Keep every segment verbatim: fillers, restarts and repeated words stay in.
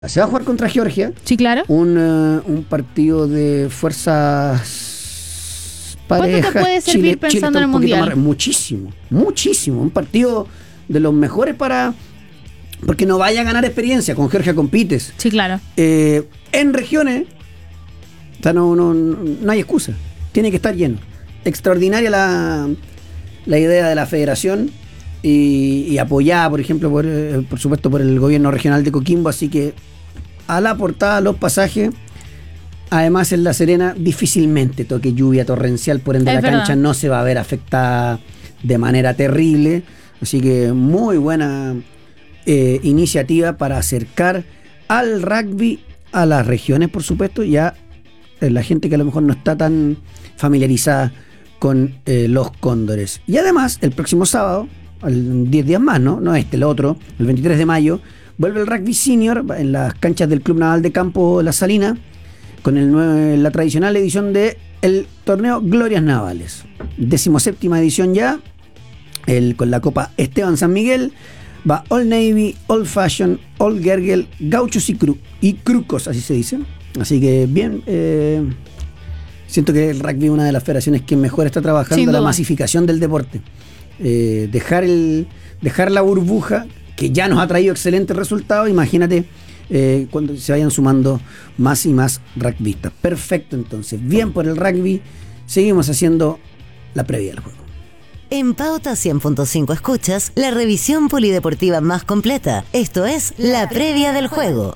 Se va a jugar contra Georgia. Sí, claro. Un, uh, un partido de fuerzas parejas. ¿Cuánto te puede servir Chile, pensando Chile en el Mundial? Más, muchísimo, muchísimo. Un partido de los mejores para... Porque no vaya a ganar experiencia. Con Georgia compites. Sí, claro. Eh, en regiones, o sea, no, no, no hay excusa. Tiene que estar lleno. Extraordinaria la, la idea de la federación y, y apoyada, por ejemplo, por, eh, por supuesto, por el gobierno regional de Coquimbo. Así que a la portada, los pasajes. Además, en La Serena difícilmente toque lluvia torrencial, por ende Es la verdad. cancha no se va a ver afectada de manera terrible. Así que muy buena eh, iniciativa para acercar al rugby a las regiones, por supuesto, y a eh, la gente que a lo mejor no está tan familiarizada con eh, los cóndores. Y además, el próximo sábado, al diez días más, ¿no? No este, el otro, el veintitrés de mayo, vuelve el rugby senior en las canchas del Club Naval de Campo La Salina, con el nueve, la tradicional edición de el torneo Glorias Navales. Decimoséptima edición ya, el, con la Copa Esteban San Miguel. Va All Navy, Old Fashion, Old Gergel, Gauchos y, cru, y Crucos, así se dice. Así que bien, eh, siento que el rugby es una de las federaciones que mejor está trabajando la masificación del deporte. Eh, dejar, el, dejar la burbuja, que ya nos ha traído excelentes resultados, imagínate eh, cuando se vayan sumando más y más rugbyistas. Perfecto, entonces, bien por el rugby, seguimos haciendo la previa del juego. En Pauta cien punto cinco escuchas la revisión polideportiva más completa. Esto es la previa del juego.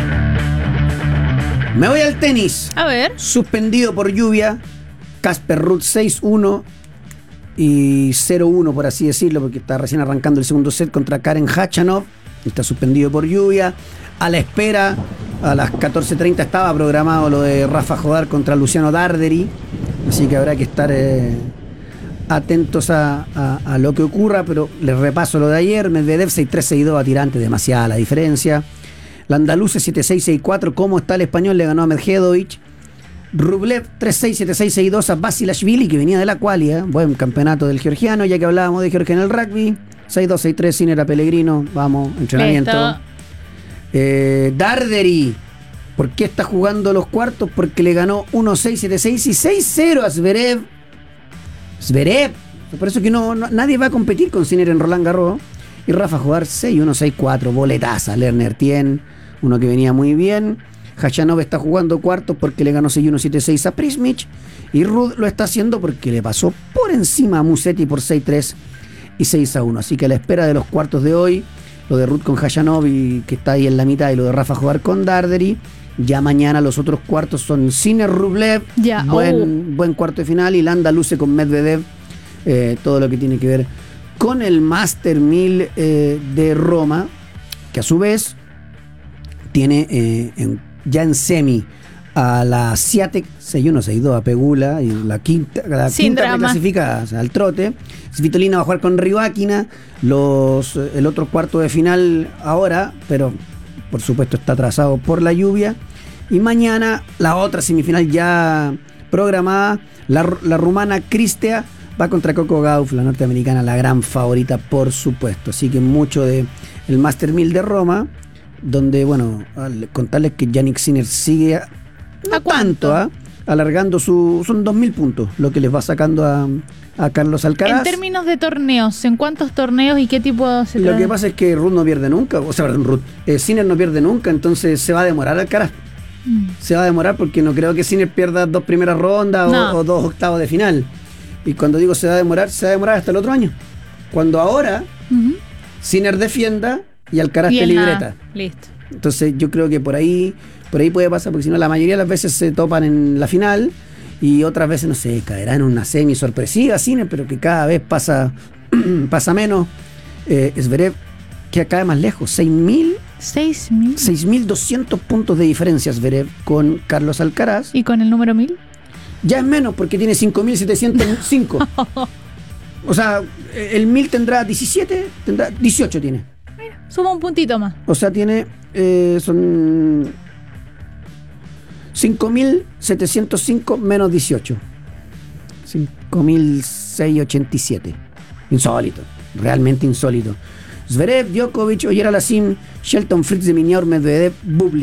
Me voy al tenis. A ver. Suspendido por lluvia. Casper Ruud seis uno y cero uno, por así decirlo, porque está recién arrancando el segundo set contra Karen Khachanov. Está suspendido por lluvia. A la espera, a las catorce treinta estaba programado lo de Rafa Jodar contra Luciano Darderi. Así que habrá que estar... Eh, atentos a, a, a lo que ocurra, pero les repaso lo de ayer. Medvedev seis tres seis dos a tirante, demasiada la diferencia. La andaluza siete seis seis cuatro, ¿cómo está el español? Le ganó a Medvedovic. Rublev tres seis siete seis seis dos a Basilashvili, que venía de la quali, ¿eh? Buen campeonato del georgiano, ya que hablábamos de Georgia en el rugby. seis dos seis tres, Sinner a Pellegrino, vamos, entrenamiento. Eh, Darderi, ¿por qué está jugando los cuartos? Porque le ganó uno seis siete seis y seis cero a Zverev. Zverev, por eso que no, no nadie va a competir con Sinner en Roland Garros. Y Rafa jugar seis uno seis cuatro, boletaza. Lerner Tien, uno que venía muy bien. Khachanov está jugando cuartos porque le ganó seis uno siete seis a Prismic. Y Ruud lo está haciendo porque le pasó por encima a Musetti por seis tres y seis a uno. Así que a la espera de los cuartos de hoy, lo de Ruud con Khachanov, y que está ahí en la mitad, y lo de Rafa jugar con Darderi. Ya mañana los otros cuartos son Sinner Rublev, ya, buen, oh. buen cuarto de final, y Landa luce con Medvedev, eh, todo lo que tiene que ver con el Master mil eh, de Roma, que a su vez tiene eh, en, ya en semi a la Swiatek seis uno seis dos a Pegula, y la quinta, la quinta clasificada, o sea, al trote. Svitolina va a jugar con Rybakina, los el otro cuarto de final ahora, pero por supuesto está atrasado por la lluvia. Y mañana la otra semifinal ya programada, la, la rumana Cristea va contra Coco Gauff, la norteamericana, la gran favorita, por supuesto. Así que mucho de el Master mil de Roma, donde, bueno, al contarles que Jannik Sinner sigue a, no tanto, ¿eh? alargando su... Son dos mil puntos lo que les va sacando a, a Carlos Alcaraz. En términos de torneos, ¿en cuántos torneos y qué tipo se Lo trae? que pasa es que Ruud no pierde nunca, o sea, perdón, Ruud, eh, Sinner no pierde nunca, entonces se va a demorar Alcaraz. Mm. Se va a demorar porque no creo que Sinner pierda dos primeras rondas no. o, o dos octavos de final. Y cuando digo se va a demorar, se va a demorar hasta el otro año. Cuando ahora uh-huh. Sinner defienda y Alcaraz te libreta. Listo. Entonces yo creo que por ahí por ahí puede pasar, porque si no la mayoría de las veces se topan en la final y otras veces, no sé, caerá en una semi sorpresiva Sinner, pero que cada vez pasa pasa menos. eh, Zverev queda cada vez más lejos, seis mil seis mil doscientos puntos de diferencia Zverev con Carlos Alcaraz. ¿Y con el número mil? Ya es menos porque tiene cinco mil setecientos cinco. O sea, el mil tendrá diecisiete, tendrá dieciocho tiene. Mira, suma un puntito más. O sea, tiene eh, son cinco mil setecientos cinco menos dieciocho. cinco mil seiscientos ochenta y siete. Insólito, realmente insólito. Zverev, Djokovic, Oyer Alassim, Shelton Fritz de Minior, Medvedev, Bublik.